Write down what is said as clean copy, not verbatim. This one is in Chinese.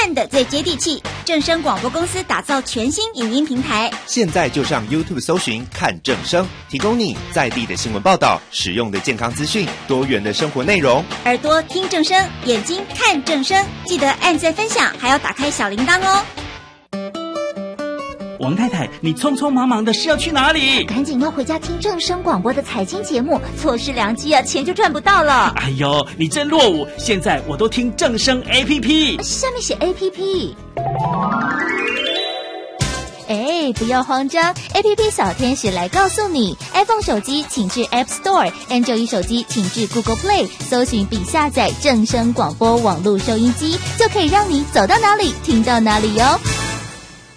看的最接地气。正声广播公司打造全新影音平台， 现在就上 YouTube 搜寻看正声，提供你在地的新闻报道、实用的健康资讯、多元的生活内容。 耳朵听正声，眼睛看正声，记得按赞分享，还要打开小铃铛哦。 王太太，你匆匆忙忙的是要去哪里？ 赶紧要回家听正声广播的财经节目，错失良机啊，钱就赚不到了。 哎呦，你真落伍！现在我都听正声 APP， 下面写 APP。哎，不要慌张 ，APP 小天使来告诉你 ，iPhone 手机请至 App Store，Android 手机请至 Google Play， 搜寻并下载正声广播网络收音机，就可以让你走到哪里听到哪里哟。